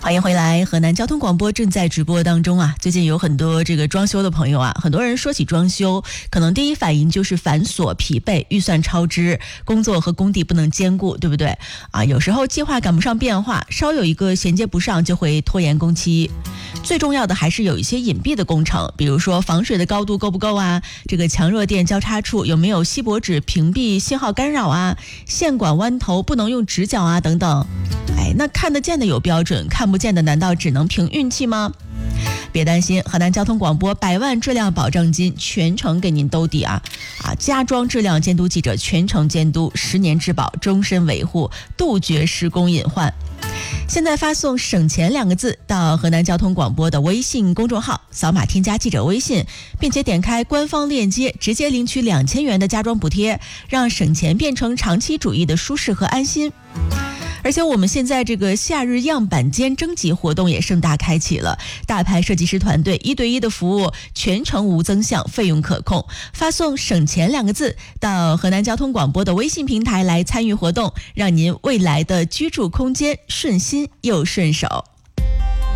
欢迎回来，河南交通广播正在直播当中啊。最近有很多这个装修的朋友啊，很多人说起装修，可能第一反应就是繁琐、疲惫、预算超支，工作和工地不能兼顾，对不对啊？有时候计划赶不上变化，稍有一个衔接不上，就会拖延工期。最重要的还是有一些隐蔽的工程，比如说防水的高度够不够啊？这个强弱电交叉处有没有锡箔纸屏蔽信号干扰啊？线管弯头不能用直角啊，等等。那看得见的有标准，看不见的难道只能凭运气吗？别担心，河南交通广播100万质量保证金全程给您兜底啊！家装质量监督记者全程监督，10年质保，终身维护，杜绝施工隐患。现在发送省钱2个字到河南交通广播的微信公众号，扫码添加记者微信，并且点开官方链接，直接领取2000元的家装补贴，让省钱变成长期主义的舒适和安心。而且我们现在这个夏日样板间征集活动也盛大开启了，大牌设计师团队1对1的服务，全程无增项，费用可控。发送省钱2个字到河南交通广播的微信平台来参与活动，让您未来的居住空间顺心又顺手。